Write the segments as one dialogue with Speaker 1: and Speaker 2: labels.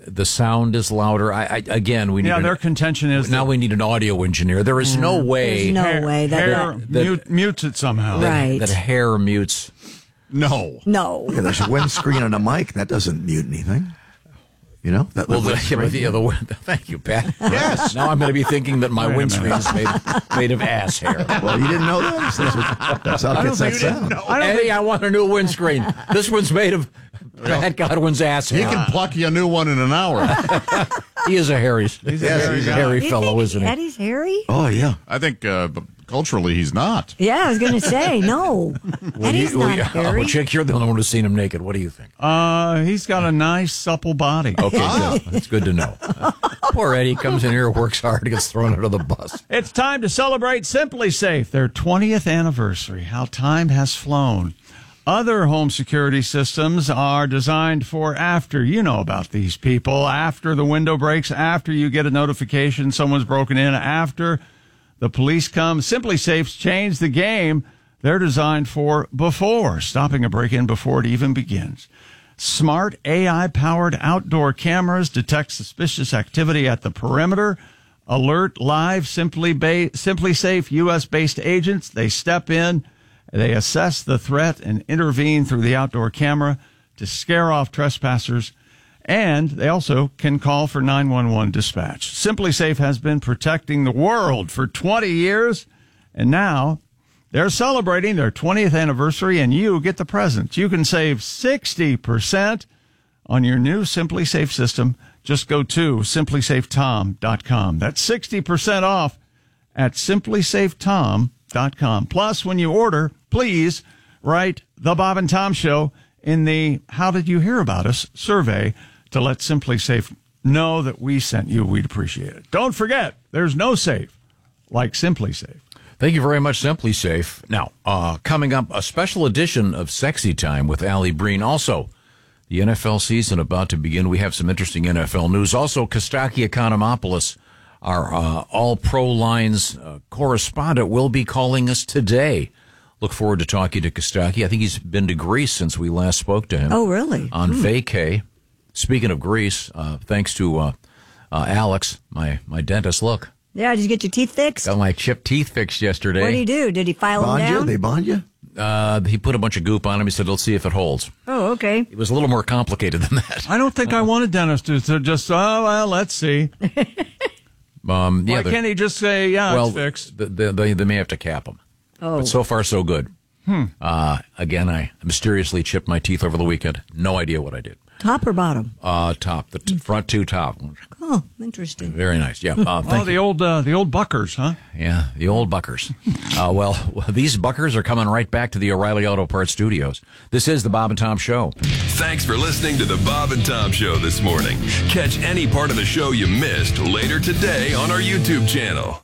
Speaker 1: The sound is louder. Again, we need.
Speaker 2: Their contention is
Speaker 1: now we need an audio engineer. There is no way.
Speaker 3: There's no way
Speaker 2: that mutes it somehow.
Speaker 3: Right.
Speaker 1: That hair mutes.
Speaker 3: No.
Speaker 4: Yeah, there's a windscreen and a mic. That doesn't mute anything. You know?
Speaker 1: Thank you, Pat.
Speaker 4: Yes.
Speaker 1: Now I'm going to be thinking that my windscreen's made of ass hair.
Speaker 4: Well, you didn't know that? That's how it gets that sound.
Speaker 1: Eddie, I want a new windscreen. This one's made of Pat Godwin's ass hair.
Speaker 5: He can pluck you a new one in an hour.
Speaker 1: He is a hairy fellow, isn't he?
Speaker 3: Eddie's hairy?
Speaker 4: Oh, yeah.
Speaker 5: I think culturally he's not.
Speaker 3: Yeah, I was going to say, no. Eddie's not hairy.
Speaker 1: Chick, you're the only one who's seen him naked. What do you think?
Speaker 2: He's got a nice, supple body.
Speaker 1: Okay, good. That's good to know. Poor Eddie comes in here, works hard, gets thrown under the bus.
Speaker 2: It's time to celebrate Simply Safe, their 20th anniversary. How time has flown. Other home security systems are designed for after. You know about these people. After the window breaks, after you get a notification someone's broken in, after the police come. Simply Safe's changed the game. They're designed for before, stopping a break-in before it even begins. Smart AI-powered outdoor cameras detect suspicious activity at the perimeter. Alert live Simply Safe U.S.-based agents. They step in. They assess the threat and intervene through the outdoor camera to scare off trespassers. And they also can call for 911 dispatch. Simply Safe has been protecting the world for 20 years, and now they're celebrating their 20th anniversary, and you get the present. You can save 60% on your new Simply Safe system. Just go to simplysafetom.com. That's 60% off at simplysafetom.com. Plus, when you order, please write The Bob and Tom Show in the How Did You Hear About Us survey to let Simply Safe know that we sent you. We'd appreciate it. Don't forget, there's no safe like Simply Safe.
Speaker 1: Thank you very much, Simply Safe. Now, coming up, a special edition of Sexy Time with Allie Breen. Also, the NFL season about to begin. We have some interesting NFL news. Also, Kostaki Economopoulos, our All-Pro Lines correspondent, will be calling us today. Look forward to talking to Kostaki. I think he's been to Greece since we last spoke to him.
Speaker 3: Oh, really?
Speaker 1: On vacay. Speaking of Greece, thanks to Alex, my dentist. Look.
Speaker 3: Yeah, did you get your teeth fixed?
Speaker 1: Got my chipped teeth fixed yesterday.
Speaker 3: What did he do? Did he file them down?
Speaker 4: They bond you?
Speaker 1: He put a bunch of goop on him. He said, let's see if it holds.
Speaker 3: Oh, okay.
Speaker 1: It was a little more complicated than that.
Speaker 2: I don't think I want a dentist to just, let's see. Why can't he just say, it's fixed?
Speaker 1: They may have to cap him.
Speaker 3: Oh.
Speaker 1: But so far, so good. Again, I mysteriously chipped my teeth over the weekend. No idea what I did.
Speaker 3: Top or bottom?
Speaker 1: Top. The front two top.
Speaker 3: Oh, interesting.
Speaker 1: Very nice. Yeah.
Speaker 2: The old Buckers, huh?
Speaker 1: Yeah, the old Buckers. These Buckers are coming right back to the O'Reilly Auto Parts Studios. This is the Bob and Tom Show.
Speaker 6: Thanks for listening to the Bob and Tom Show this morning. Catch any part of the show you missed later today on our YouTube channel.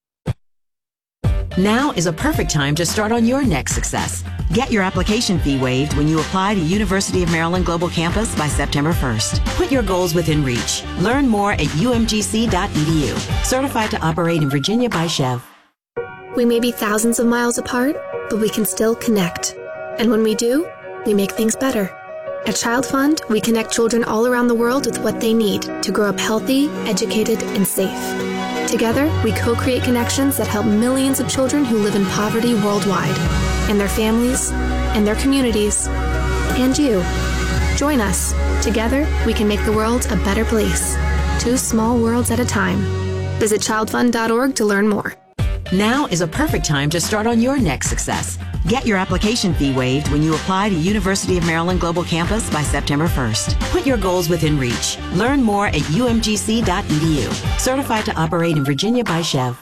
Speaker 7: Now is a perfect time to start on your next success. Get your application fee waived when you apply to University of Maryland Global Campus by September 1st. Put your goals within reach. Learn more at umgc.edu. Certified to operate in Virginia by Chev.
Speaker 8: We may be thousands of miles apart, but we can still connect. And when we do, we make things better. At Child Fund, we connect children all around the world with what they need to grow up healthy, educated, and safe. Together, we co-create connections that help millions of children who live in poverty worldwide, and their families, and their communities, and you. Join us. Together, we can make the world a better place. 2 small worlds at a time. Visit childfund.org to learn more.
Speaker 7: Now is a perfect time to start on your next success. Get your application fee waived when you apply to University of Maryland Global Campus by September 1st. Put your goals within reach. Learn more at umgc.edu. Certified to operate in Virginia by Chev.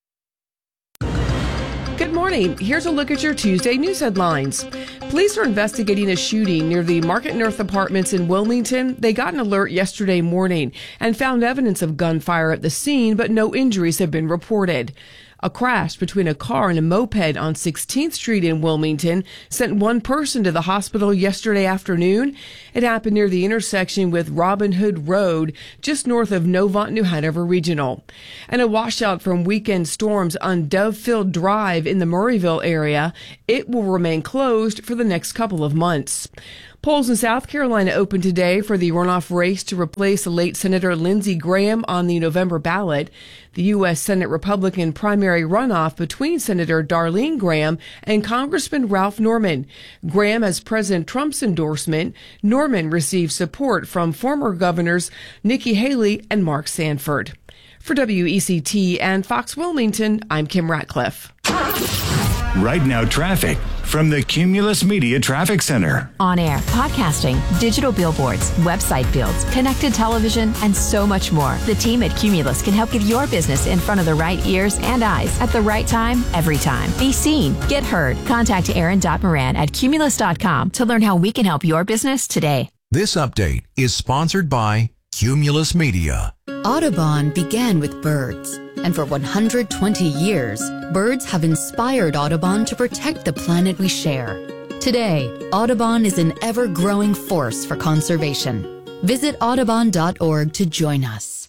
Speaker 9: Good morning. Here's a look at your Tuesday news headlines. Police are investigating a shooting near the Market North Apartments in Wilmington. They got an alert yesterday morning and found evidence of gunfire at the scene, but no injuries have been reported. A crash between a car and a moped on 16th Street in Wilmington sent one person to the hospital yesterday afternoon. It happened near the intersection with Robin Hood Road, just north of Novant New Hanover Regional. And a washout from weekend storms on Dovefield Drive in the Murrayville area. It will remain closed for the next couple of months. Polls in South Carolina open today for the runoff race to replace the late Senator Lindsey Graham on the November ballot. The U.S. Senate Republican primary runoff between Senator Darlene Graham and Congressman Ralph Norman. Graham has President Trump's endorsement. Norman received support from former governors Nikki Haley and Mark Sanford. For WECT and Fox Wilmington, I'm Kim Ratcliffe.
Speaker 10: Right now, traffic from the Cumulus Media Traffic Center.
Speaker 11: On air, podcasting, digital billboards, website builds, connected television, and so much more. The team at Cumulus can help get your business in front of the right ears and eyes at the right time, every time. Be seen, get heard. Contact Aaron.Moran at Cumulus.com to learn how we can help your business today.
Speaker 12: This update is sponsored by Cumulus Media.
Speaker 13: Audubon began with birds, and for 120 years, birds have inspired Audubon to protect the planet we share. Today, Audubon is an ever-growing force for conservation. Visit audubon.org to join us.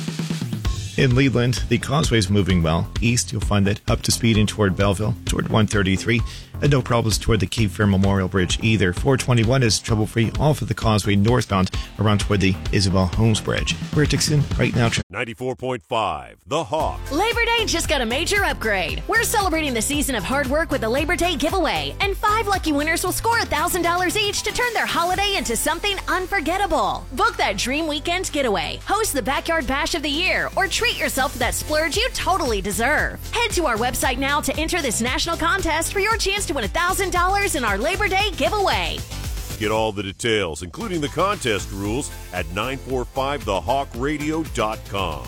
Speaker 14: In Leland, the causeway is moving well. East, you'll find it up to speed in toward Belleville, toward 133, and no problems toward the Cape Fear Memorial Bridge either. 421 is trouble-free off of the causeway northbound around toward the Isabel Holmes Bridge. We're at Dixon right now.
Speaker 15: 94.5, The Hawk.
Speaker 16: Labor Day just got a major upgrade. We're celebrating the season of hard work with a Labor Day giveaway, and 5 lucky winners will score $1,000 each to turn their holiday into something unforgettable. Book that dream weekend getaway, host the Backyard Bash of the Year, or treat yourself to that splurge you totally deserve. Head to our website now to enter this national contest for your chance to win $1,000 in our Labor Day giveaway.
Speaker 15: Get all the details, including the contest rules, at 945thehawkradio.com.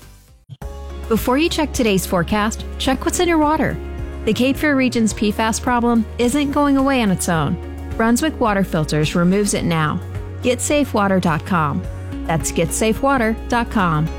Speaker 11: Before you check today's forecast, check what's in your water. The Cape Fear region's PFAS problem isn't going away on its own. Brunswick Water Filters removes it now. GetSafeWater.com. That's GetSafeWater.com.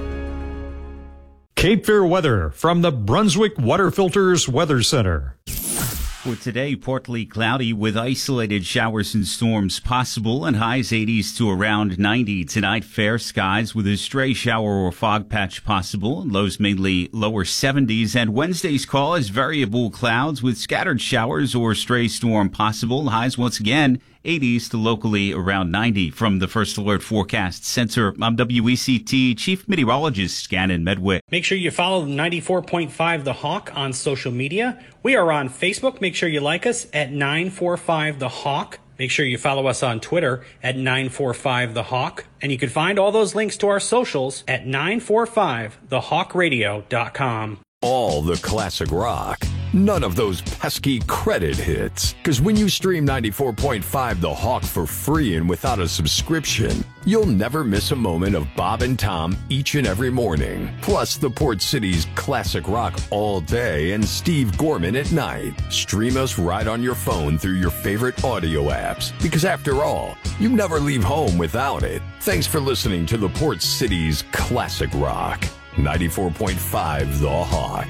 Speaker 17: Cape Fear weather from the Brunswick Water Filters Weather Center.
Speaker 18: For today, partly cloudy with isolated showers and storms possible and highs 80s to around 90. Tonight, fair skies with a stray shower or fog patch possible. Lows mainly lower 70s. And Wednesday's call is variable clouds with scattered showers or stray storm possible. Highs once again 80s to locally around 90. From the First Alert Forecast Center, I'm WECT Chief Meteorologist Scannon Medwick.
Speaker 19: Make sure you follow 94.5 The Hawk on social media. We are on Facebook. Make sure you like us at 945 The Hawk. Make sure you follow us on Twitter at 945 The Hawk. And you can find all those links to our socials at 945thehawkradio.com.
Speaker 20: All the classic rock. None of those pesky credit hits. Because when you stream 94.5 The Hawk for free and without a subscription, you'll never miss a moment of Bob and Tom each and every morning. Plus the Port City's classic rock all day and Steve Gorman at night. Stream us right on your phone through your favorite audio apps. Because after all, you never leave home without it. Thanks for listening to the Port City's classic rock. 94.5 The Hawk.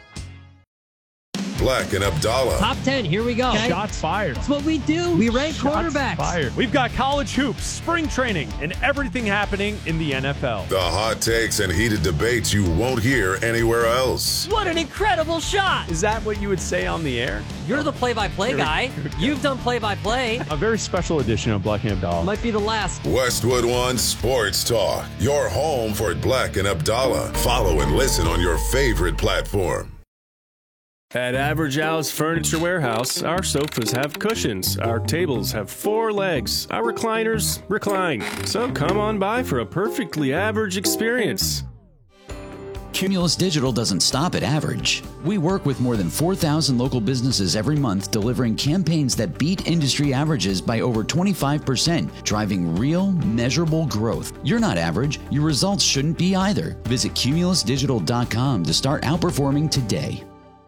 Speaker 21: Black and Abdallah.
Speaker 22: Top 10, here we go.
Speaker 23: Okay. Shots fired.
Speaker 22: That's what we do. We rank quarterbacks.
Speaker 23: Fired. We've got college hoops, spring training, and everything happening in the NFL.
Speaker 21: The hot takes and heated debates you won't hear anywhere else.
Speaker 22: What an incredible shot.
Speaker 23: Is that what you would say on the air?
Speaker 22: You're the play-by-play guy. You've done play-by-play.
Speaker 23: A very special edition of Black and Abdallah.
Speaker 22: Might be the last.
Speaker 21: Westwood One Sports Talk. Your home for Black and Abdallah. Follow and listen on your favorite platform.
Speaker 24: At Average Al's Furniture Warehouse, our sofas have cushions, our tables have 4 legs, our recliners recline. So come on by for a perfectly average experience.
Speaker 25: Cumulus Digital doesn't stop at average. We work with more than 4,000 local businesses every month, delivering campaigns that beat industry averages by over 25%, driving real, measurable growth. You're not average. Your results shouldn't be either. Visit cumulusdigital.com to start outperforming today.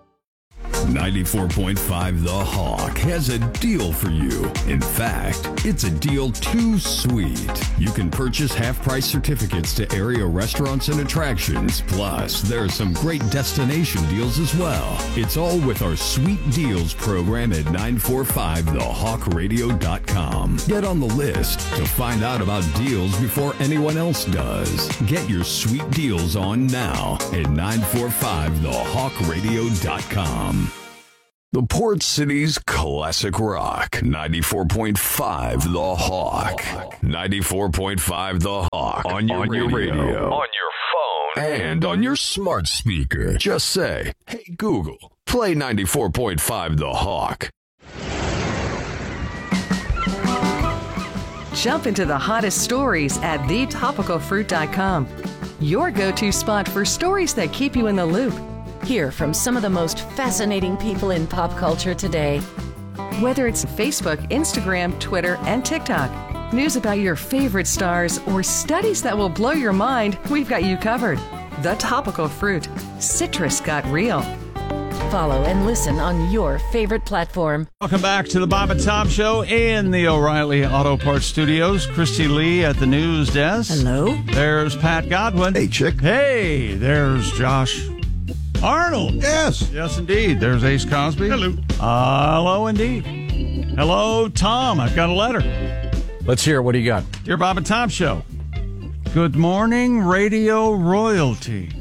Speaker 20: 94.5 The Hawk has a deal for you. In fact, it's a deal too sweet. You can purchase half-price certificates to area restaurants and attractions. Plus, there are some great destination deals as well. It's all with our Sweet Deals program at 945thehawkradio.com. Get on the list to find out about deals before anyone else does. Get your sweet deals on now at 945thehawkradio.com. The Port City's classic rock. 94.5 The Hawk. 94.5 The Hawk. On your radio. On your phone. And on your smart speaker. Just say, hey, Google, play 94.5 The Hawk.
Speaker 1: Jump into the hottest stories at thetopicalfruit.com. Your go-to spot for stories that keep you in the loop. Hear from some of the most fascinating people in pop culture today. Whether it's Facebook, Instagram, Twitter, and TikTok, news about your favorite stars, or studies that will blow your mind, we've got you covered. The Topical Fruit. Citrus got real. Follow and listen on your favorite platform.
Speaker 2: Welcome back to the Bob and Tom Show in the O'Reilly Auto Parts Studios. Christy Lee at the news desk.
Speaker 3: Hello.
Speaker 2: There's Pat Godwin.
Speaker 3: Hey, chick.
Speaker 2: Hey, there's Josh Arnold.
Speaker 3: Yes.
Speaker 2: Yes, indeed. There's Ace Cosby.
Speaker 3: Hello.
Speaker 2: Hello, indeed. Hello, Tom. I've got a letter.
Speaker 17: Let's hear it. What do you got?
Speaker 2: Dear Bob and Tom Show. Good morning, radio royalty.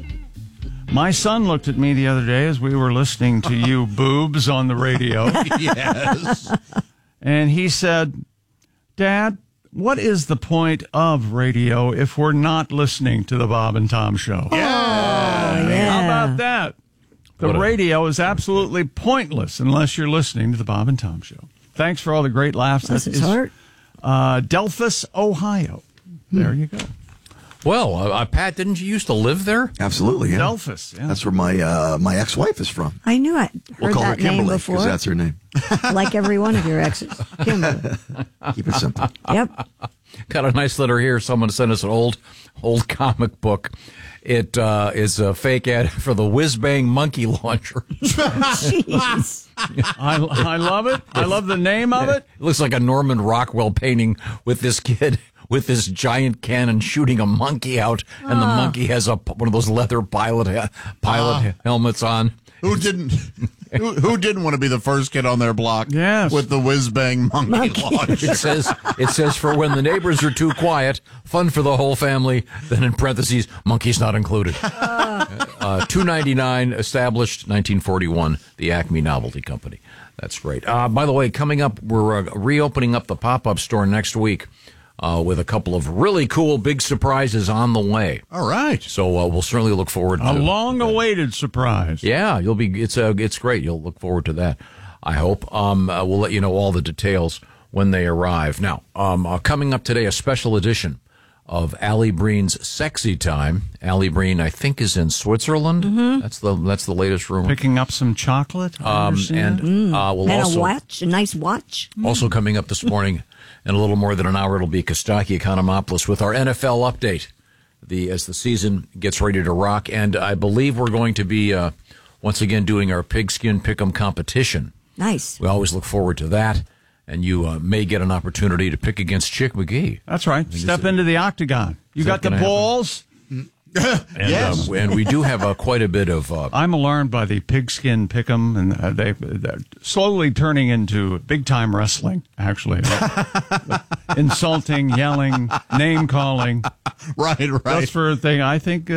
Speaker 2: My son looked at me the other day as we were listening to you boobs on the radio.
Speaker 3: Yes.
Speaker 2: And he said, Dad, what is the point of radio if we're not listening to the Bob and Tom Show?
Speaker 3: Yeah.
Speaker 2: How about that? The radio is absolutely pointless unless you're listening to the Bob and Tom Show. Thanks for all the great laughs.
Speaker 3: Bless his heart.
Speaker 2: Delphus, Ohio. There you go.
Speaker 17: Well, Pat, didn't you used to live there?
Speaker 3: Absolutely, yeah.
Speaker 2: Delphus, yeah.
Speaker 3: That's where my ex-wife is from.
Speaker 4: I knew I
Speaker 3: We'll
Speaker 4: heard
Speaker 3: call her
Speaker 4: that name
Speaker 3: Kimberly
Speaker 4: before.
Speaker 3: because that's her name.
Speaker 4: Like every one of your exes. Kimberly.
Speaker 3: Keep it simple.
Speaker 4: Yep.
Speaker 17: Got a nice letter here. Someone sent us an old comic book. It is a fake ad for the Whiz-Bang monkey launcher.
Speaker 4: Jeez.
Speaker 2: I love it. I love the name of it.
Speaker 17: It looks like a Norman Rockwell painting with this kid with this giant cannon shooting a monkey out, and the monkey has one of those leather pilot helmets on.
Speaker 5: Who didn't want to be the first kid on their block with the whiz-bang monkey launcher?
Speaker 17: It says for when the neighbors are too quiet, fun for the whole family, then in parentheses, monkeys not included. $2.99, established 1941, the Acme Novelty Company. That's great. By the way, coming up, we're reopening up the pop-up store next week. With a couple of really cool big surprises on the way.
Speaker 5: All right.
Speaker 17: So we'll certainly look forward to
Speaker 2: a long-awaited surprise.
Speaker 17: Yeah, it's great. You'll look forward to that, I hope. We'll let you know all the details when they arrive. Now, coming up today, a special edition of Allie Breen's Sexy Time. Allie Breen, I think, is in Switzerland. Mm-hmm. That's the latest rumor.
Speaker 2: Picking up some chocolate.
Speaker 17: We'll
Speaker 4: and
Speaker 17: also
Speaker 4: a watch, a nice watch.
Speaker 17: Also coming up this morning. In a little more than an hour, it'll be Kostaki Economopoulos with our NFL update as the season gets ready to rock. And I believe we're going to be, once again, doing our pigskin pick'em competition.
Speaker 4: Nice.
Speaker 17: We always look forward to that. And you may get an opportunity to pick against Chick McGee.
Speaker 2: That's right. Step into the octagon. You got the balls.
Speaker 17: And,
Speaker 2: yes.
Speaker 17: And we do have quite a bit of...
Speaker 2: I'm alarmed by the pigskin pick'em, and they're slowly turning into big-time wrestling, actually. Insulting, yelling, name-calling.
Speaker 5: Right.
Speaker 2: That's for a thing. I think,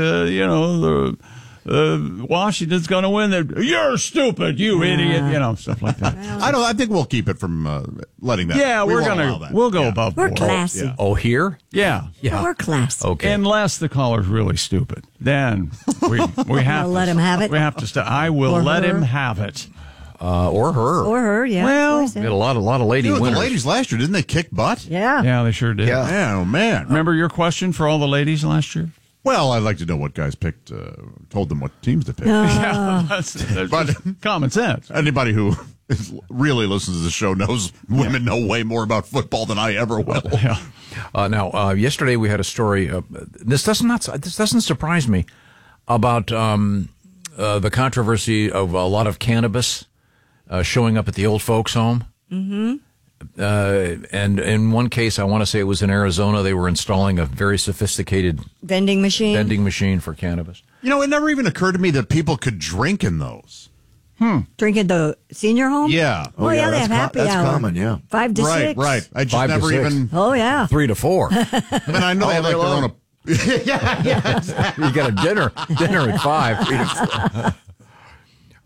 Speaker 2: Washington's going to win. You're stupid, you idiot. Stuff like that.
Speaker 5: I think we'll keep it from letting that.
Speaker 2: Yeah, we'll go above
Speaker 4: board.
Speaker 2: We're
Speaker 4: classy.
Speaker 2: Yeah.
Speaker 17: Oh, here?
Speaker 2: Yeah.
Speaker 4: We're classy.
Speaker 17: Okay.
Speaker 2: Unless the caller's really stupid, then we have to
Speaker 4: let him have it.
Speaker 2: We have to. I will let him have it.
Speaker 17: Or her.
Speaker 4: Or her, yeah.
Speaker 2: Well,
Speaker 17: we had a lot of lady winners.
Speaker 5: The ladies last year, didn't they kick butt?
Speaker 4: Yeah.
Speaker 2: Yeah, they sure did.
Speaker 5: Yeah. Oh, man.
Speaker 2: Remember your question for all the ladies last year?
Speaker 5: Well, I'd like to know what guys picked, told them what teams to pick.
Speaker 2: Yeah, that's common sense.
Speaker 5: Anybody who really listens to the show knows women know way more about football than I ever will.
Speaker 2: Yeah.
Speaker 17: Now, yesterday we had a story. This doesn't surprise me about the controversy of a lot of cannabis showing up at the old folks' home.
Speaker 4: Mm-hmm.
Speaker 17: And in one case, I want to say it was in Arizona, they were installing a very sophisticated
Speaker 4: vending machine
Speaker 17: for cannabis.
Speaker 5: It never even occurred to me that people could drink in those.
Speaker 4: Drink at the senior home?
Speaker 5: Yeah.
Speaker 4: Oh, yeah, they have happy hour.
Speaker 3: That's common, yeah.
Speaker 4: 5 to 6.
Speaker 5: Right. I just
Speaker 17: 5 to
Speaker 5: never
Speaker 17: 6.
Speaker 5: even.
Speaker 4: Oh, yeah.
Speaker 17: 3 to 4.
Speaker 5: I mean, I know they have like their own. Yeah.
Speaker 17: You got a dinner at 5. 3 to 4.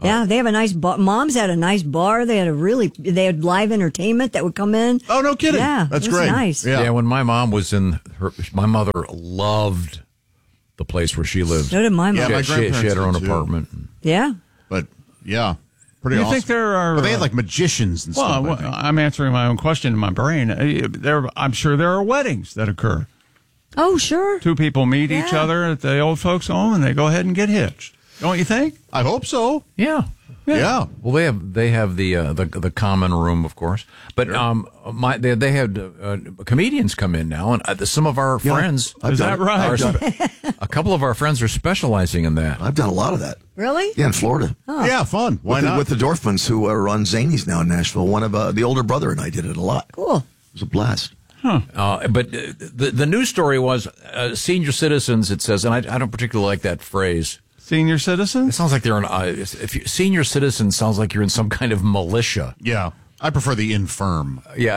Speaker 4: Yeah, they have a nice bar. Mom's had a nice bar. They had live entertainment that would come in.
Speaker 5: Oh, no kidding.
Speaker 4: Yeah,
Speaker 5: that's
Speaker 4: it was
Speaker 5: great.
Speaker 4: Nice.
Speaker 17: Yeah, when my mom was my mother loved the place where she lived.
Speaker 4: So did my mom.
Speaker 5: Yeah, my
Speaker 17: She
Speaker 5: grandparents
Speaker 17: had her own
Speaker 5: did, too.
Speaker 17: apartment.
Speaker 4: Yeah.
Speaker 5: But, yeah, pretty
Speaker 2: You
Speaker 5: awesome.
Speaker 2: think there are...
Speaker 5: But they had, like, magicians and stuff. I think.
Speaker 2: I'm answering my own question in my brain. I'm sure there are weddings that occur.
Speaker 4: Oh, sure.
Speaker 2: Two people meet each other at the old folks' home, and they go ahead and get hitched. Don't you think?
Speaker 5: I hope so.
Speaker 17: Yeah.
Speaker 5: Yeah.
Speaker 17: Well, they have the common room, of course, but they had comedians come in now, and some of our friends.
Speaker 2: Is that right?
Speaker 17: A couple of our friends are specializing in that.
Speaker 3: I've done a lot of that.
Speaker 4: Really?
Speaker 3: Yeah, in Florida.
Speaker 4: Oh.
Speaker 5: Yeah, fun. Why not?
Speaker 3: With the Dorfmans, who run Zanies now in Nashville. One of the older brother and I did it a lot.
Speaker 4: Cool.
Speaker 3: It was a blast.
Speaker 17: But the news story was senior citizens. It says, and I don't particularly like that phrase.
Speaker 2: Senior citizens?
Speaker 17: It sounds like they're senior citizens sounds like you're in some kind of militia.
Speaker 5: Yeah. I prefer the infirm.
Speaker 17: Yeah.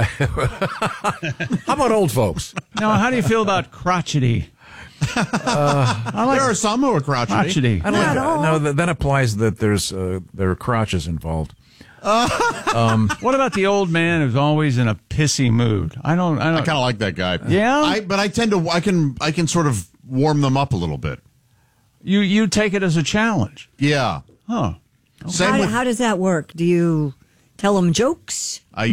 Speaker 17: How about old folks?
Speaker 2: Now, how do you feel about crotchety?
Speaker 5: There are some who are crotchety.
Speaker 17: I don't like that. No, that implies that there are crotches involved.
Speaker 2: What about the old man who's always in a pissy mood? I kind
Speaker 5: of like that guy.
Speaker 2: Yeah,
Speaker 5: but I tend to. I can sort of warm them up a little bit.
Speaker 2: You take it as a challenge.
Speaker 5: Yeah.
Speaker 2: Huh.
Speaker 5: Okay.
Speaker 4: How does that work? Do you tell them jokes?
Speaker 5: I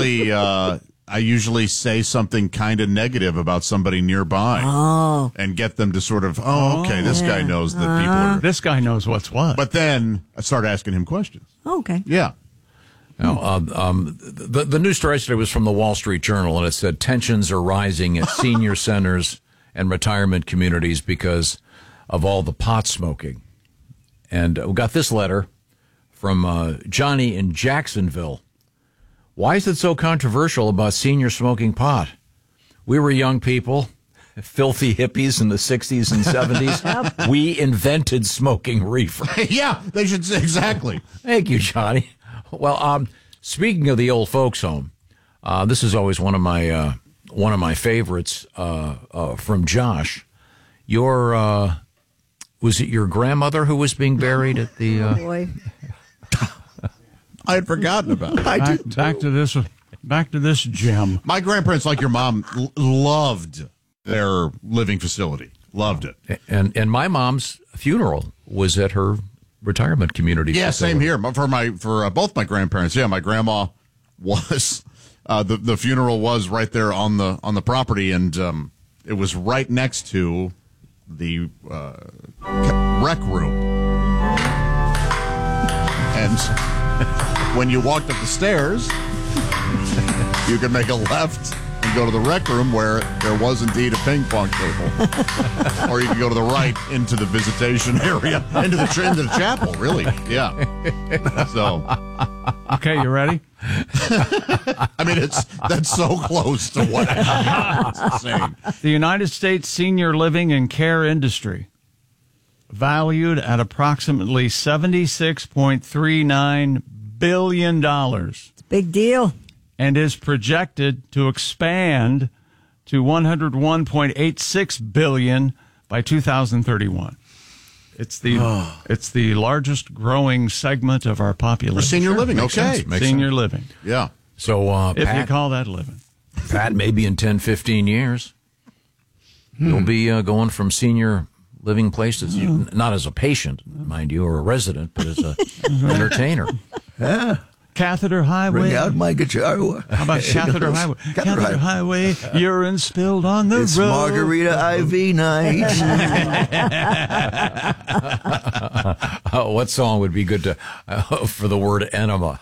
Speaker 5: usually say something kind of negative about somebody nearby.
Speaker 4: Oh.
Speaker 5: And get them to sort of, okay, this guy knows that people are.
Speaker 2: This guy knows what's what.
Speaker 5: But then I start asking him questions.
Speaker 4: Okay.
Speaker 5: Yeah.
Speaker 17: Now, the news story today was from the Wall Street Journal, and it said tensions are rising at senior centers and retirement communities because of all the pot smoking. And we got this letter from Johnny in Jacksonville. Why is it so controversial about senior smoking pot? We were young people, filthy hippies in the 60s and 70s. We invented smoking reefer.
Speaker 5: Yeah, they should say exactly.
Speaker 17: Thank you, Johnny. Well, speaking of the old folks' home, this is always one of my favorites from Josh. Was it your grandmother who was being buried at the?
Speaker 4: Boy.
Speaker 5: I had forgotten about it.
Speaker 2: Back to this gem.
Speaker 5: My grandparents, like your mom, loved their living facility. Loved it.
Speaker 17: And my mom's funeral was at her retirement community.
Speaker 5: Yeah,
Speaker 17: facility.
Speaker 5: same here. For both my grandparents. Yeah, my grandma was the funeral was right there on the property, and it was right next to the rec room. And when you walked up the stairs, you could make a left and go to the rec room where there was indeed a ping pong table. Or you could go to the right into the visitation area, into the chapel, really. Yeah. So.
Speaker 2: Okay, you ready?
Speaker 5: I mean, that's so close to what happened. It's insane.
Speaker 2: The United States senior living and care industry, valued at approximately $76.39 billion. It's
Speaker 4: a big deal.
Speaker 2: And is projected to expand to $101.86 billion by 2031. It's the largest growing segment of our population.
Speaker 5: For senior living,
Speaker 17: Makes
Speaker 5: okay.
Speaker 17: sense. Makes
Speaker 2: Senior
Speaker 17: sense.
Speaker 2: living.
Speaker 5: Yeah.
Speaker 17: So,
Speaker 2: if
Speaker 17: Pat,
Speaker 2: you call that living.
Speaker 17: Pat, maybe in 10, 15 years, you'll be going from senior living places, not as a patient, mind you, or a resident, but as an entertainer.
Speaker 3: Yeah.
Speaker 2: Catheter Highway.
Speaker 3: Bring out my guitar.
Speaker 2: How about Catheter Highway? Catheter Highway, urine spilled on the
Speaker 3: It's
Speaker 2: road.
Speaker 3: Margarita IV night.
Speaker 17: What song would be good to for the word enema?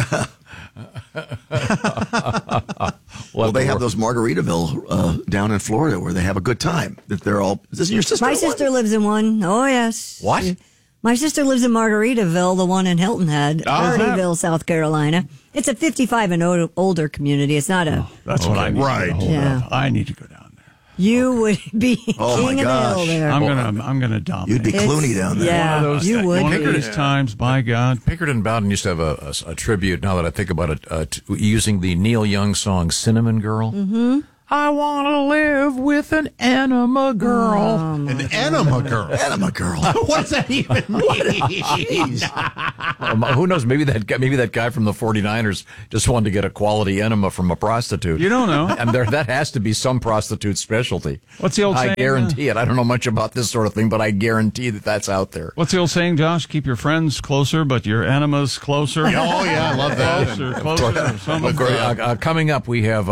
Speaker 3: Well, they have those Margaritaville down in Florida where they have a good time. That they're all. Is this your sister?
Speaker 4: My sister lives in one. Oh, yes.
Speaker 17: What?
Speaker 4: My sister lives in Margaritaville, the one in Hilton Head, Margaritaville, South Carolina. It's a 55 and older community. It's not a.
Speaker 2: That's what I need to hold up. I need to go down there.
Speaker 4: You would be king of the hill there.
Speaker 2: I'm gonna dominate.
Speaker 3: You'd be Clooney down there.
Speaker 4: Yeah,
Speaker 2: one of those,
Speaker 4: you would.
Speaker 2: One of those times, by God.
Speaker 17: Pickard and Bowden used to have a tribute, now that I think about it, using the Neil Young song Cinnamon Girl.
Speaker 4: Mm-hmm.
Speaker 17: I want to live with an enema girl.
Speaker 5: An enema girl?
Speaker 3: Enema girl.
Speaker 5: What does that even mean?
Speaker 17: Who knows? Maybe that guy from the 49ers just wanted to get a quality enema from a prostitute.
Speaker 2: You don't know.
Speaker 17: And that has to be some prostitute's specialty.
Speaker 2: What's the old saying?
Speaker 17: I guarantee it. I don't know much about this sort of thing, but I guarantee that's out there.
Speaker 2: What's the old saying, Josh? Keep your friends closer, but your enemas closer.
Speaker 5: Oh, yeah, I love that.
Speaker 2: Closer.
Speaker 17: Coming up, we have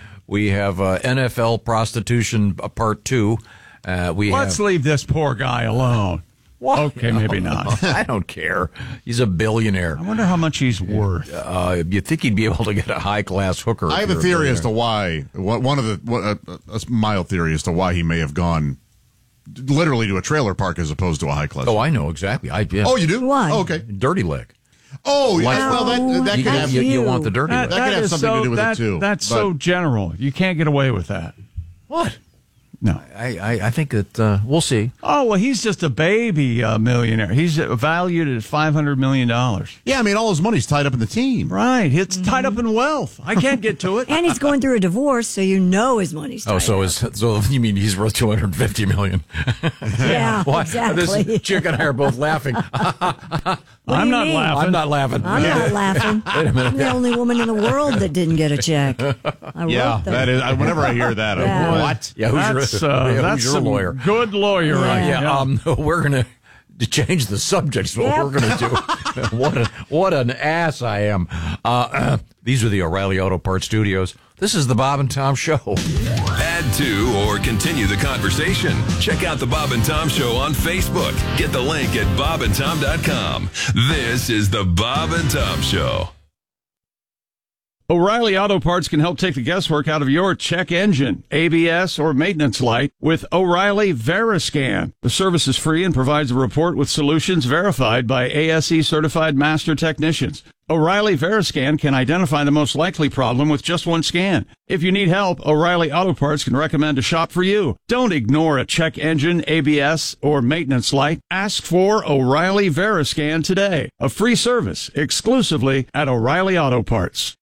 Speaker 17: NFL prostitution part 2.
Speaker 2: Let's leave this poor guy alone.
Speaker 17: What?
Speaker 2: Okay, maybe not.
Speaker 17: I don't care. He's a billionaire.
Speaker 2: I wonder how much he's worth.
Speaker 17: You'd think he'd be able to get a high-class hooker.
Speaker 5: I have a theory as to why. A mild theory as to why he may have gone literally to a trailer park as opposed to a high-class.
Speaker 17: Oh, I know exactly.
Speaker 5: Oh, you do?
Speaker 4: Why?
Speaker 5: Oh, okay.
Speaker 17: Dirty leg.
Speaker 5: Oh, yeah. Well, that could have
Speaker 17: you want the dirty leg.
Speaker 5: That could have something to do with it too.
Speaker 2: That's so general. You can't get away with that.
Speaker 17: What?
Speaker 2: No.
Speaker 17: I think that we'll see.
Speaker 2: Oh, well, he's just a baby millionaire. He's valued at $500 million.
Speaker 5: Yeah, I mean, all his money's tied up in the team.
Speaker 2: Right. It's tied up in wealth. I can't get to it.
Speaker 4: And he's going through a divorce, so you know his money's tied up.
Speaker 17: So you mean he's worth $250 million?
Speaker 4: Yeah, exactly.
Speaker 17: This chick and I are both laughing.
Speaker 2: I'm not laughing.
Speaker 17: I'm not laughing.
Speaker 4: I'm not laughing.
Speaker 17: Wait a minute.
Speaker 4: I'm the only woman in the world that didn't get a check.
Speaker 5: That is. Whenever I hear that, I'm what?
Speaker 17: Yeah, who's
Speaker 2: that's
Speaker 17: your lawyer?
Speaker 2: Good lawyer, right?
Speaker 17: Yeah. We're gonna change the subject. Is what we're gonna do. What an ass I am. These are the O'Reilly Auto Parts Studios. This is the Bob and Tom Show.
Speaker 21: Add to or continue the conversation. Check out the Bob and Tom Show on Facebook. Get the link at bobandtom.com. This is the Bob and Tom Show.
Speaker 2: O'Reilly Auto Parts can help take the guesswork out of your check engine, ABS, or maintenance light with O'Reilly Veriscan. The service is free and provides a report with solutions verified by ASE certified master technicians. O'Reilly Veriscan can identify the most likely problem with just one scan. If you need help, O'Reilly Auto Parts can recommend a shop for you. Don't ignore a check engine, ABS, or maintenance light. Ask for O'Reilly Veriscan today. A free service exclusively at O'Reilly Auto Parts.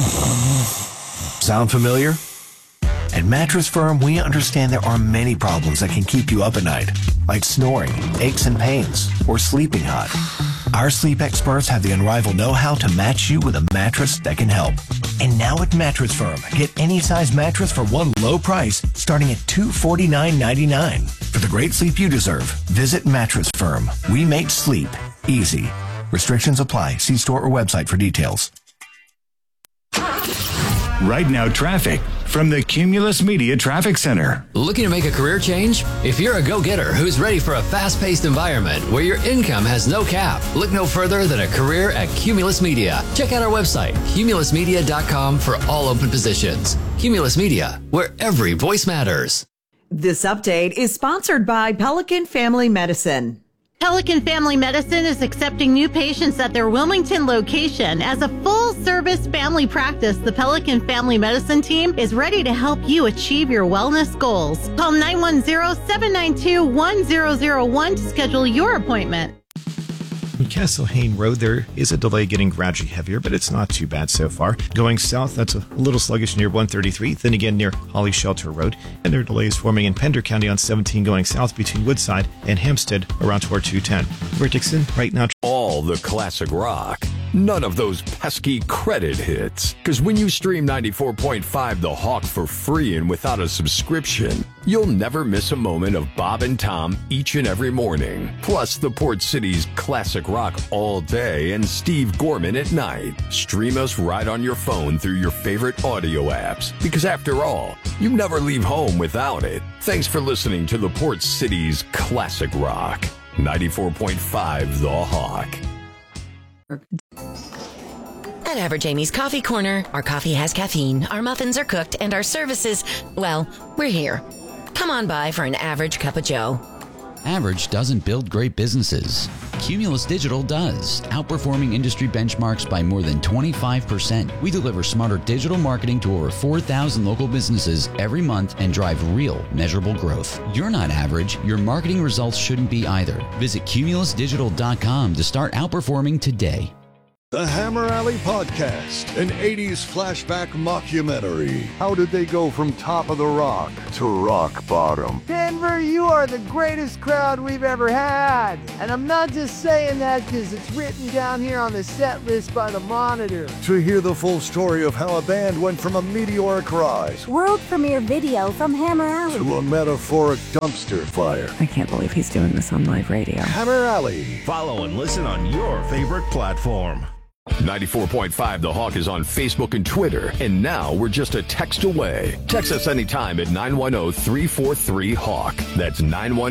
Speaker 6: Sound familiar? At Mattress Firm, we understand there are many problems that can keep you up at night, like snoring, aches and pains, or sleeping hot. Our sleep experts have the unrivaled know-how to match you with a mattress that can help. And now at Mattress Firm, get any size mattress for one low price, starting at $249.99. For the great sleep you deserve, visit Mattress Firm. We make sleep easy. Restrictions apply. See store or website for details.
Speaker 7: Right Now traffic from the Cumulus Media Traffic Center.
Speaker 8: Looking to make a career change? If you're a go-getter who's ready for a fast-paced environment where your income has no cap, look no further than a career at Cumulus Media. Check out our website, cumulusmedia.com, for all open positions. Cumulus Media, where every voice matters.
Speaker 9: This update is sponsored by Pelican Family Medicine.
Speaker 10: Pelican Family Medicine is accepting new patients at their Wilmington location. As a full-service family practice, the Pelican Family Medicine team is ready to help you achieve your wellness goals. Call 910-792-1001 to schedule your appointment.
Speaker 14: On Castle Hayne Road, there is a delay getting gradually heavier, but it's not too bad so far. Going south, that's a little sluggish near 133, then again near Holly Shelter Road. And there are delays forming in Pender County on 17 going south between Woodside and Hempstead around toward 210. We're Dixon, right now.
Speaker 21: All the classic rock. None of those pesky credit hits. Because when you stream 94.5 The Hawk for free and without a subscription, you'll never miss a moment of Bob and Tom each and every morning. Plus the Port City's classic rock all day and Steve Gorman at night. Stream us right on your phone through your favorite audio apps. Because after all, you never leave home without it. Thanks for listening to the Port City's classic rock. 94.5 The Hawk.
Speaker 16: At Average Amy's Coffee Corner, our coffee has caffeine, our muffins are cooked, and our services, well, we're here. Come on by for an average cup of joe.
Speaker 25: Average doesn't build great businesses. Cumulus Digital does, outperforming industry benchmarks by more than 25%. We deliver smarter digital marketing to over 4,000 local businesses every month and drive real, measurable growth. You're not average. Your marketing results shouldn't be either. Visit cumulusdigital.com to start outperforming today.
Speaker 11: The Hammer Alley Podcast, an 80s flashback mockumentary. How did they go from top of the rock to rock bottom?
Speaker 12: Denver, you are the greatest crowd we've ever had. And I'm not just saying that because it's written down here on the set list by the Monitor.
Speaker 11: To hear the full story of how a band went from a meteoric rise
Speaker 13: world premiere video from Hammer Alley
Speaker 11: to a metaphoric dumpster fire.
Speaker 15: I can't believe he's doing this on live radio.
Speaker 11: Hammer Alley.
Speaker 18: Follow and listen on your favorite platform.
Speaker 21: 94.5 The Hawk is on Facebook and Twitter, and now we're just a text away. Text us anytime at 910-343-HAWK. That's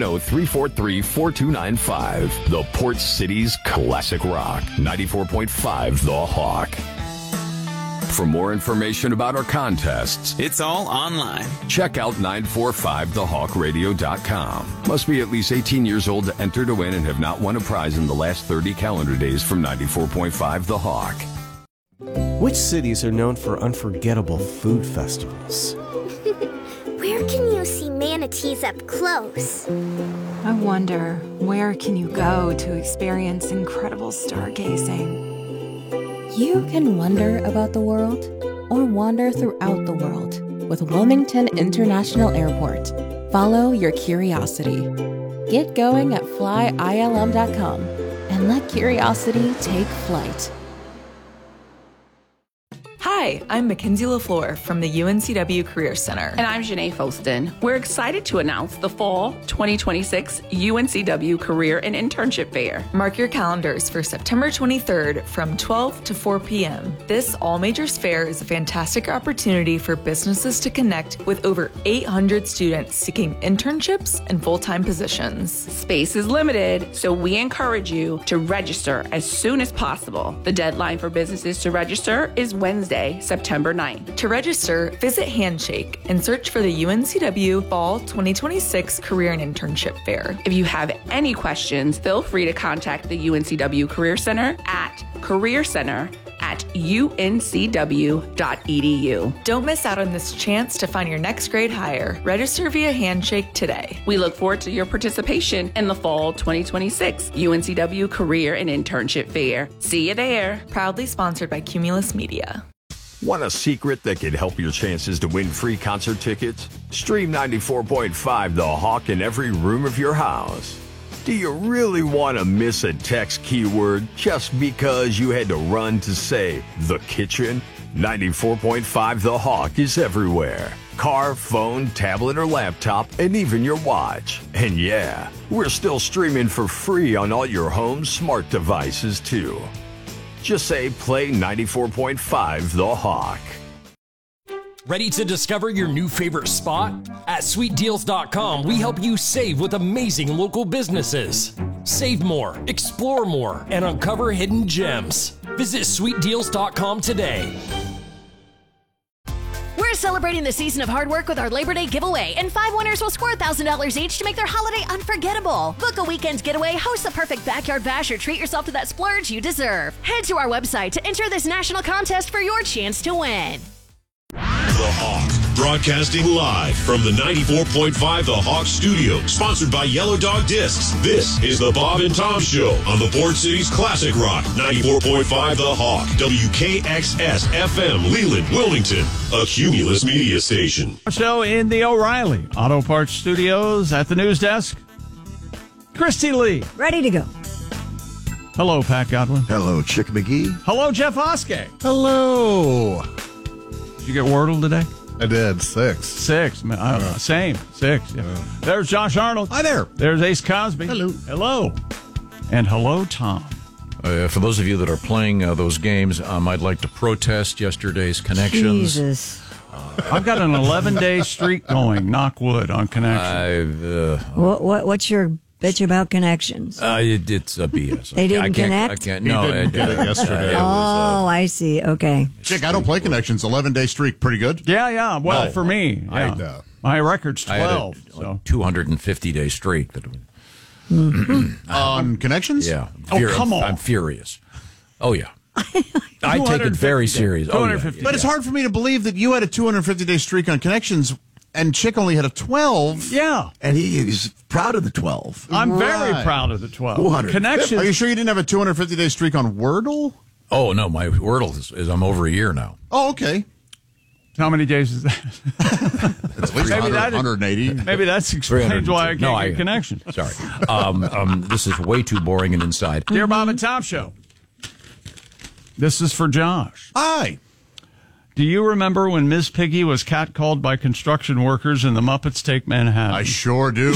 Speaker 21: 910-343-4295. The Port City's classic rock. 94.5 The Hawk. For more information about our contests,
Speaker 26: it's all online.
Speaker 21: Check out 945thehawkradio.com. Must be at least 18 years old to enter to win and have not won a prize in the last 30 calendar days from 94.5 The Hawk.
Speaker 27: Which cities are known for unforgettable food festivals?
Speaker 13: Where can you see manatees up close?
Speaker 15: I wonder, where can you go to experience incredible stargazing?
Speaker 28: You can wonder about the world or wander throughout the world with Wilmington International Airport. Follow your curiosity. Get going at flyilm.com and let curiosity take flight.
Speaker 29: Hi, I'm Mackenzie LaFleur from the UNCW Career Center.
Speaker 30: And I'm Janae Foston. We're excited to announce the fall 2026 UNCW Career and Internship Fair.
Speaker 29: Mark your calendars for September 23rd from 12 to 4 p.m. This all-majors fair is a fantastic opportunity for businesses to connect with over 800 students seeking internships and full-time positions.
Speaker 30: Space is limited, so we encourage you to register as soon as possible. The deadline for businesses to register is Wednesday, September 9th.
Speaker 29: To register, visit Handshake and search for the UNCW Fall 2026 Career and Internship Fair.
Speaker 30: If you have any questions, feel free to contact the UNCW Career Center at careercenter@uncw.edu.
Speaker 29: Don't miss out on this chance to find your next grade hire. Register via Handshake today.
Speaker 30: We look forward to your participation in the Fall 2026 UNCW Career and Internship Fair. See you there.
Speaker 29: Proudly sponsored by Cumulus Media.
Speaker 21: Want a secret that could help your chances to win free concert tickets? Stream 94.5 The Hawk in every room of your house. Do you really want to miss a text keyword just because you had to run to say the kitchen? 94.5 The Hawk is everywhere. Car, phone, tablet, or laptop, and even your watch. And yeah, we're still streaming for free on all your home smart devices too. Just say play 94.5 The Hawk.
Speaker 31: Ready to discover your new favorite spot? At sweetdeals.com, we help you save with amazing local businesses. Save more, explore more, and uncover hidden gems. Visit sweetdeals.com today.
Speaker 16: We're celebrating the season of hard work with our Labor Day giveaway, and 5 winners will score $1,000 each to make their holiday unforgettable. Book a weekend getaway, host the perfect backyard bash, or treat yourself to that splurge you deserve. Head to our website to enter this national contest for your chance to win.
Speaker 32: The Hawk, broadcasting live from the 94.5 The Hawk studio, sponsored by Yellow Dog Discs. This is the Bob and Tom Show on the Port City's classic rock, 94.5 The Hawk, WKXS FM, Leland, Wilmington, a Cumulus media station.
Speaker 2: Show in the O'Reilly Auto Parts Studios at the news desk. Christy Lee.
Speaker 4: Ready to go.
Speaker 2: Hello, Pat Godwin.
Speaker 3: Hello, Chick McGee.
Speaker 2: Hello, Jeff Oskey.
Speaker 5: Hello.
Speaker 2: Did you get Wordle today?
Speaker 5: I did. 6.
Speaker 2: Same. 6. Yeah. There's Josh Arnold.
Speaker 5: Hi there.
Speaker 2: There's Ace Cosby.
Speaker 5: Hello.
Speaker 2: Hello. And hello, Tom.
Speaker 17: For those of you that are playing those games, I'd like to protest yesterday's Connections.
Speaker 4: Jesus.
Speaker 2: I've got an 11-day streak going, knock wood, on Connections.
Speaker 4: What's your bitch about Connections?
Speaker 17: It's a BS.
Speaker 4: They didn't connect?
Speaker 17: I can't.
Speaker 5: He
Speaker 17: No,
Speaker 5: didn't get it yesterday.
Speaker 4: I see. Okay.
Speaker 5: Chick, I don't play Connections. 11-day streak. Pretty good?
Speaker 2: Yeah. Well, for me. Yeah. My record's 12.
Speaker 17: I had a 250-day streak.
Speaker 5: On Connections?
Speaker 17: Yeah.
Speaker 2: Come on.
Speaker 17: I'm furious. Oh, yeah. I take it very serious. Oh, yeah.
Speaker 5: But it's hard for me to believe that you had a 250-day streak on Connections and Chick only had a 12.
Speaker 2: Yeah.
Speaker 3: And he's proud of the 12.
Speaker 2: I'm very proud of the 12. Connections.
Speaker 5: Are you sure you didn't have a 250-day streak on Wordle?
Speaker 17: Oh, no, my Wordle is I'm over a year now.
Speaker 5: Oh, okay.
Speaker 2: How many days is that?
Speaker 5: At least 180.
Speaker 2: Maybe that's explains why I can't get a connection.
Speaker 17: Sorry. This is way too boring and inside.
Speaker 2: Dear Bob and Tom Show. This is for Josh.
Speaker 5: Hi.
Speaker 2: Do you remember when Ms. Piggy was catcalled by construction workers in The Muppets Take Manhattan?
Speaker 5: I sure do.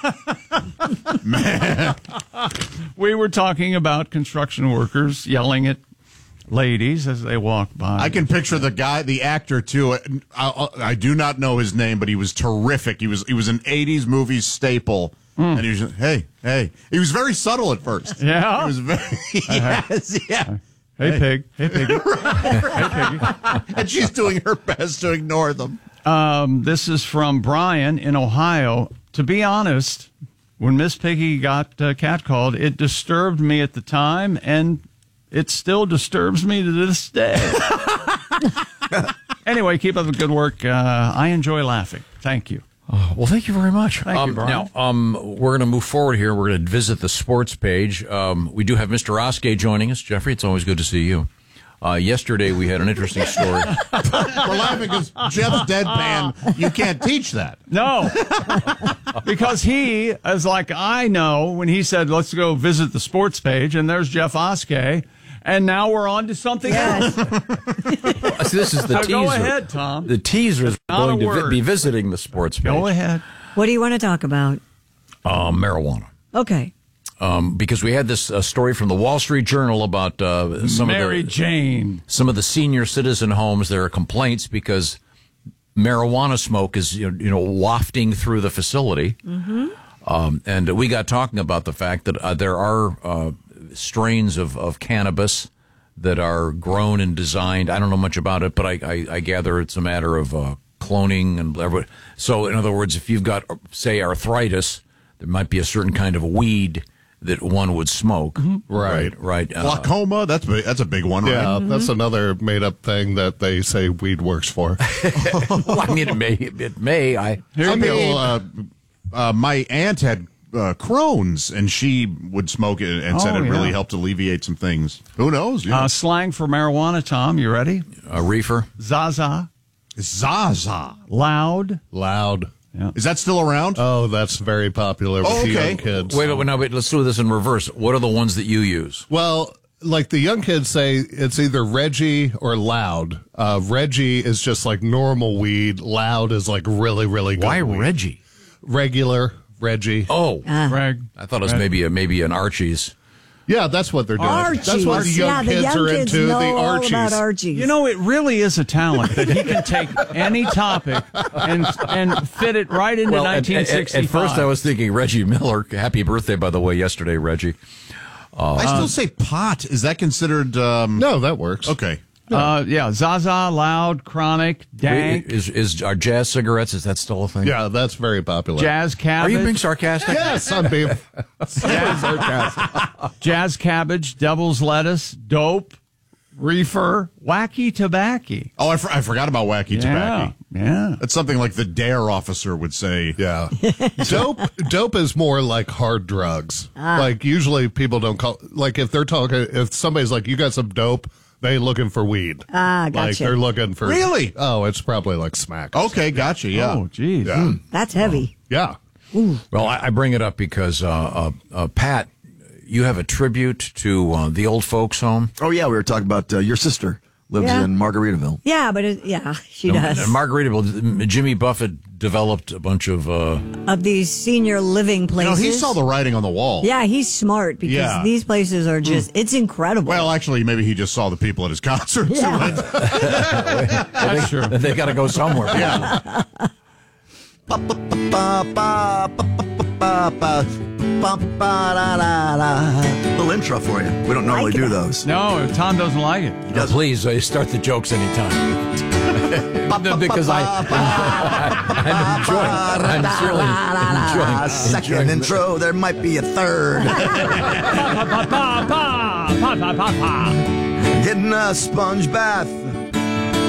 Speaker 5: Man.
Speaker 2: We were talking about construction workers yelling at ladies as they walk by.
Speaker 5: I can picture the actor too. I do not know his name, but he was terrific. He was an 80s movie staple. And he was hey. He was very subtle at first.
Speaker 2: Yeah.
Speaker 5: He was very yes, yeah.
Speaker 2: Hey, pig. Hey, piggy.
Speaker 5: Hey, piggy. And she's doing her best to ignore them.
Speaker 2: This is from Brian in Ohio. To be honest, when Miss Piggy got catcalled, it disturbed me at the time, and it still disturbs me to this day. Anyway, keep up the good work. I enjoy laughing. Thank you.
Speaker 17: Well, thank you very much.
Speaker 2: Thank you, Brian.
Speaker 17: Now, we're going to move forward here. We're going to visit the sports page. We do have Mr. Oskey joining us. Jeffrey, it's always good to see you. Yesterday, we had an interesting story.
Speaker 5: We're laughing because Jeff's deadpan. You can't teach that.
Speaker 2: No. Because he is like, I know when he said, let's go visit the sports page, and there's Jeff Oskey. And now we're on to something else.
Speaker 17: So this is the teaser.
Speaker 2: Go ahead, Tom.
Speaker 17: The teaser is
Speaker 2: Not
Speaker 17: going
Speaker 2: a
Speaker 17: to
Speaker 2: word.
Speaker 17: be visiting the sports page.
Speaker 2: Go ahead.
Speaker 4: What do you want to talk about?
Speaker 17: Marijuana.
Speaker 4: Okay.
Speaker 17: Because we had this story from the Wall Street Journal about
Speaker 2: Mary Jane.
Speaker 17: Some of the senior citizen homes. There are complaints because marijuana smoke is wafting through the facility. Mm-hmm. And we got talking about the fact that there are strains of cannabis that are grown and designed. I don't know much about it, but I gather it's a matter of cloning and whatever. So, in other words, if you've got, say, arthritis, there might be a certain kind of weed that one would smoke.
Speaker 5: Mm-hmm.
Speaker 17: Right.
Speaker 5: Glaucoma, that's a big one, right?
Speaker 1: Yeah, that's another made-up thing that they say weed works for.
Speaker 17: Well, I mean, it may.
Speaker 5: My aunt had Crohn's, and she would smoke it and said it really helped alleviate some things. Who knows? Yeah.
Speaker 2: Slang for marijuana, Tom. You ready?
Speaker 17: Reefer.
Speaker 2: Zaza.
Speaker 5: Zaza.
Speaker 2: Loud.
Speaker 5: Yeah. Is that still around?
Speaker 1: Oh, that's very popular with the young kids.
Speaker 17: Wait, let's do this in reverse. What are the ones that you use?
Speaker 1: Well, like the young kids say, it's either Reggie or Loud. Reggie is just like normal weed. Loud is like really, really good.
Speaker 17: Why
Speaker 1: weed.
Speaker 17: Reggie?
Speaker 1: Regular Reggie.
Speaker 17: Oh,
Speaker 2: Greg.
Speaker 17: I thought it was maybe an Archie's.
Speaker 1: Yeah, that's what they're doing.
Speaker 4: Archie's.
Speaker 1: That's what the young kids are into.
Speaker 4: Know
Speaker 1: the
Speaker 4: all
Speaker 1: Archies.
Speaker 4: about Archie's.
Speaker 2: You know, it really is a talent that he can take any topic and fit it right into 1965.
Speaker 17: At first, I was thinking Reggie Miller. Happy birthday, by the way, yesterday, Reggie.
Speaker 5: I still say pot. Is that considered?
Speaker 1: No, that works.
Speaker 5: Okay.
Speaker 2: Zaza, Loud, Chronic, Dank.
Speaker 17: Is our jazz cigarettes, is that still a thing?
Speaker 1: Yeah, that's very popular.
Speaker 2: Jazz Cabbage.
Speaker 17: Are you being sarcastic?
Speaker 1: Yes, I'm being
Speaker 2: sarcastic. Jazz Cabbage, Devil's Lettuce, Dope, Reefer, Wacky Tobacco.
Speaker 5: Oh, I forgot about Wacky Tobacco.
Speaker 2: Yeah.
Speaker 5: That's something like the DARE officer would say.
Speaker 1: Yeah. Dope is more like hard drugs. Like usually people don't call, like if somebody's like, you got some dope, they looking for weed.
Speaker 4: Gotcha.
Speaker 1: Like they're looking for.
Speaker 5: Really?
Speaker 1: Oh, it's probably like smack.
Speaker 5: Okay, gotcha. Yeah.
Speaker 2: Oh, geez.
Speaker 1: Yeah.
Speaker 4: That's heavy.
Speaker 1: Yeah.
Speaker 17: Well, I bring it up because, Pat, you have a tribute to the old folks home.
Speaker 3: Oh, yeah. We were talking about your sister lives in Margaritaville.
Speaker 4: Yeah, but she does.
Speaker 17: In Margaritaville, Jimmy Buffett developed a bunch of
Speaker 4: these senior living places.
Speaker 5: He saw the writing on the wall.
Speaker 4: Yeah, he's smart because these places are just, it's incredible.
Speaker 5: Well, actually, maybe he just saw the people at his concerts.
Speaker 4: Yeah.
Speaker 17: That's true. They got to go somewhere.
Speaker 5: Yeah.
Speaker 3: Little intro for you. We don't normally do those.
Speaker 2: No, Tom doesn't like it.
Speaker 17: Please start the jokes anytime. Because I'm certainly enjoying.
Speaker 3: Second intro, there might be a third. Getting a sponge bath